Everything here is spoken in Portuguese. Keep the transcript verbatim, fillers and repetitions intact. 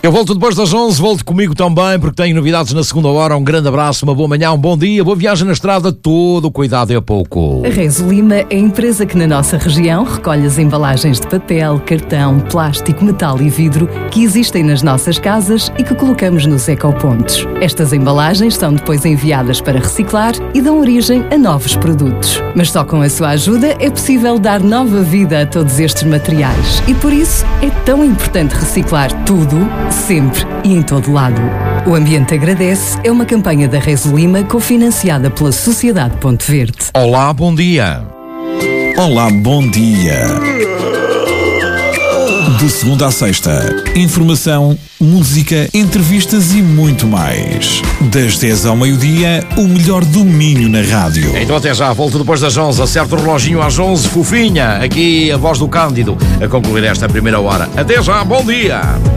Eu volto depois das onze, volto comigo também, porque tenho novidades na segunda hora. Um grande abraço, uma boa manhã, um bom dia, boa viagem na estrada, todo o cuidado é pouco. A Rezo Lima é a empresa que na nossa região recolhe as embalagens de papel, cartão, plástico, metal e vidro que existem nas nossas casas e que colocamos nos ecopontos. Estas embalagens são depois enviadas para reciclar e dão origem a novos produtos. Mas só com a sua ajuda é possível dar nova vida a todos estes materiais. E por isso é tão importante reciclar tudo, sempre e em todo lado. O Ambiente Agradece é uma campanha da Rezo Lima cofinanciada pela Sociedade Ponte Verde. Olá, bom dia. Olá, bom dia. De segunda a sexta, informação, música, entrevistas e muito mais. Das dez ao meio-dia, o melhor do Minho na rádio. Então até já, volto depois das onze, acerta o reloginho às onze, fofinha, aqui a voz do Cândido, a concluir esta primeira hora. Até já, bom dia.